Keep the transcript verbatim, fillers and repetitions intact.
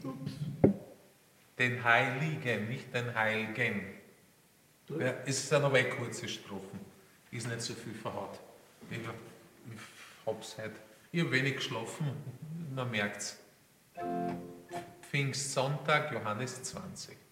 Den Heiligen, nicht den Heiligen. Ja, es sind aber eh kurze Strophen. Ist nicht so viel verhaut. Ich, ich hab's halt. Ich habe wenig geschlafen, man merkt's. Pfingstsonntag, Johannes zwanzig.